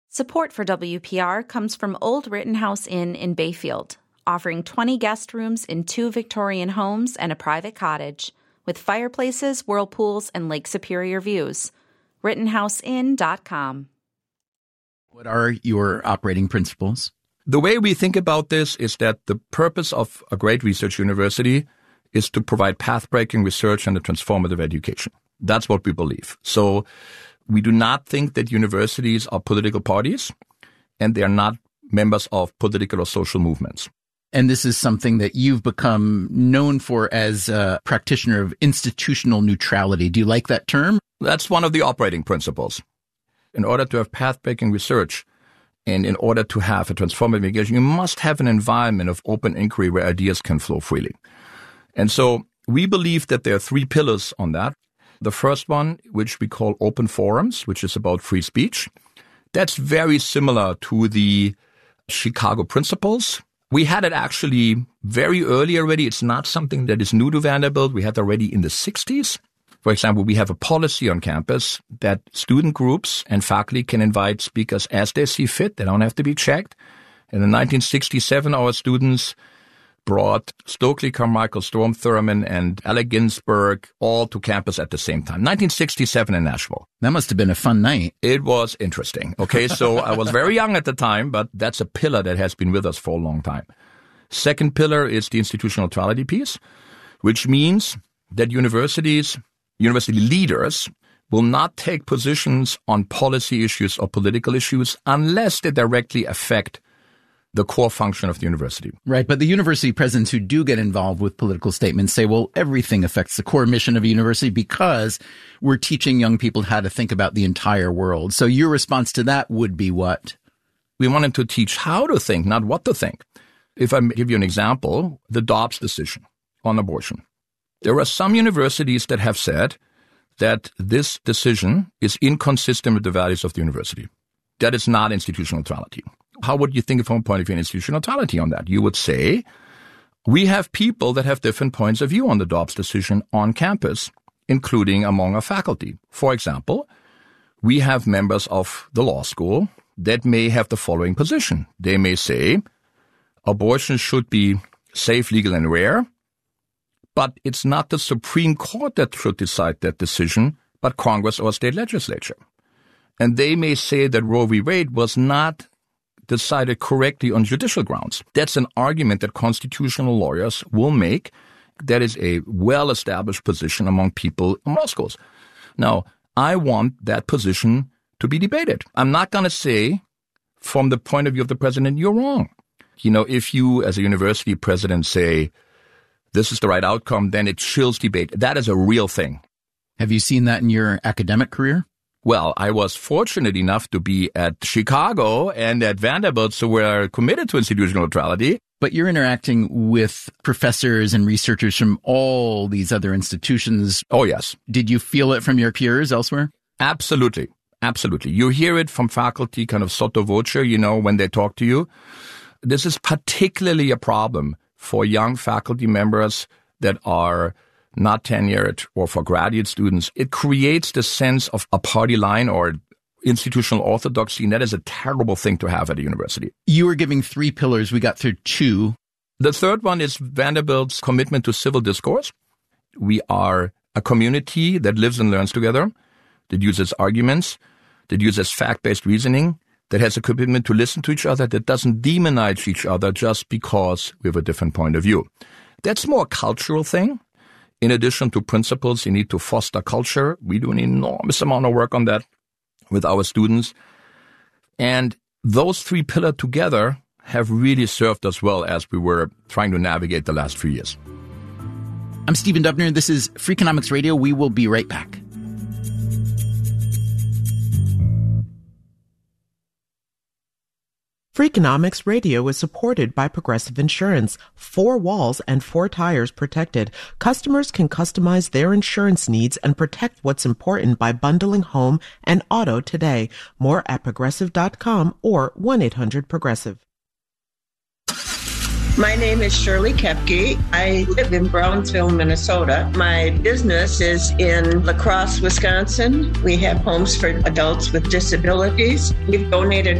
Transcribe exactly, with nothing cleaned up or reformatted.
Support for W P R comes from Old Rittenhouse Inn in Bayfield, offering twenty guest rooms in two Victorian homes and a private cottage, with fireplaces, whirlpools, and Lake Superior views. Rittenhouse Inn dot com. What are your operating principles? The way we think about this is that the purpose of a great research university is to provide path-breaking research and a transformative education. That's what we believe. So we do not think that universities are political parties, and they are not members of political or social movements. And this is something that you've become known for as a practitioner of institutional neutrality. Do you like that term? That's one of the operating principles. In order to have path-breaking research and in order to have a transformative education, you must have an environment of open inquiry where ideas can flow freely. And so we believe that there are three pillars on that. The first one, which we call open forums, which is about free speech. That's very similar to the Chicago principles. We had it actually very early already. It's not something that is new to Vanderbilt. We had it already in the sixties. For example, we have a policy on campus that student groups and faculty can invite speakers as they see fit. They don't have to be checked. And in nineteen sixty-seven, our students brought Stokely Carmichael, Storm Thurmond, and Alec Ginsberg all to campus at the same time. nineteen sixty-seven in Nashville. That must have been a fun night. It was interesting. Okay, so I was very young at the time, but that's a pillar that has been with us for a long time. Second pillar is the institutional neutrality piece, which means that universities, university leaders will not take positions on policy issues or political issues unless they directly affect the core function of the university. Right. But the university presidents who do get involved with political statements say, well, everything affects the core mission of a university because we're teaching young people how to think about the entire world. So your response to that would be what? We wanted to teach how to think, not what to think. If I give you an example, the Dobbs decision on abortion. There are some universities that have said that this decision is inconsistent with the values of the university. That is not institutional neutrality. How would you think from a point of view of institutional neutrality on that? You would say, we have people that have different points of view on the Dobbs decision on campus, including among our faculty. For example, we have members of the law school that may have the following position. They may say, abortion should be safe, legal, and rare, but it's not the Supreme Court that should decide that decision, but Congress or state legislature. And they may say that Roe v. Wade was not decided correctly on judicial grounds. That's an argument that constitutional lawyers will make. That is a well-established position among people in law schools. Now, I want that position to be debated. I'm not going to say, from the point of view of the president, you're wrong. You know, if you, as a university president, say, this is the right outcome, then it chills debate. That is a real thing. Have you seen that in your academic career? Well, I was fortunate enough to be at Chicago and at Vanderbilt, so we're committed to institutional neutrality. But you're interacting with professors and researchers from all these other institutions. Oh, yes. Did you feel it from your peers elsewhere? Absolutely. Absolutely. You hear it from faculty kind of sotto voce, you know, when they talk to you. This is particularly a problem for young faculty members that are not tenured, or for graduate students. It creates the sense of a party line or institutional orthodoxy, and that is a terrible thing to have at a university. You were giving three pillars. We got through two. The third one is Vanderbilt's commitment to civil discourse. We are a community that lives and learns together, that uses arguments, that uses fact-based reasoning, that has a commitment to listen to each other, that doesn't demonize each other just because we have a different point of view. That's more a cultural thing. In addition to principles, you need to foster culture. We do an enormous amount of work on that with our students. And those three pillars together have really served us well as we were trying to navigate the last few years. I'm Stephen Dubner. This is Freakonomics Radio. We will be right back. Freakonomics Radio is supported by Progressive Insurance. Four walls and four tires protected. Customers can customize their insurance needs and protect what's important by bundling home and auto today. More at progressive dot com or one eight hundred progressive. My name is Shirley Kepke. I live in Brownsville, Minnesota. My business is in La Crosse, Wisconsin. We have homes for adults with disabilities. We've donated